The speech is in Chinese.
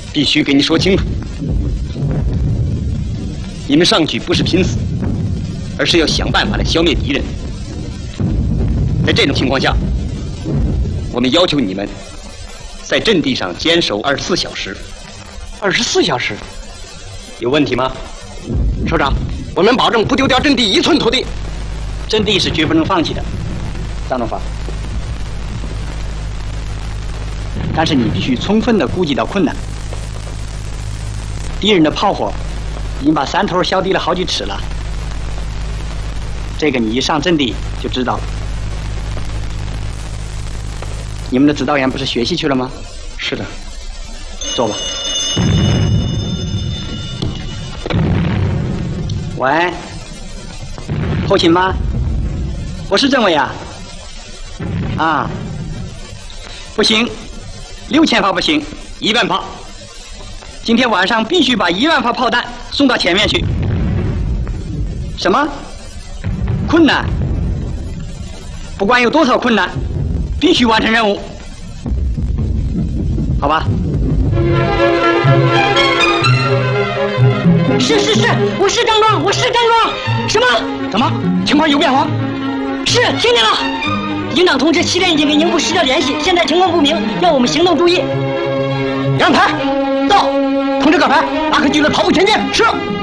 必须给你说清楚，你们上去不是拼死，而是要想办法来消灭敌人。在这种情况下，我们要求你们在阵地上坚守24小时。 24小时？ 有问题吗？ 首长，我们保证不丢掉阵地1寸土地。 阵地是绝不能放弃的，张总法。但是你必须充分地估计到困难。敌人的炮火已经把山头削低了好几尺了，这个你一上阵地就知道了。你们的指导员不是学习去了吗？ 是的。 坐吧。喂，后勤吗？我是政委啊。啊，不行，6000发不行，10000发。今天晚上必须把10000发炮弹送到前面去。什么？困难？不管有多少困难，必须完成任务。好吧。 是，我是张庄，什么？ 怎么？情况有变化？ 是，听见了。营长同志7点已经跟营部失掉联系，现在情况不明，要我们行动注意。 杨排到，通知各排，马克继续跑步前进。是。